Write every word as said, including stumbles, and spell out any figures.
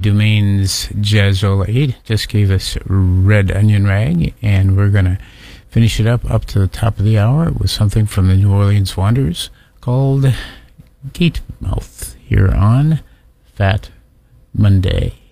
Dumain's Jazzolade just gave us Red Onion Rag, and we're going to finish it up up to the top of the hour with something from the New Orleans Wanderers called Gate Mouth here on Fat Monday.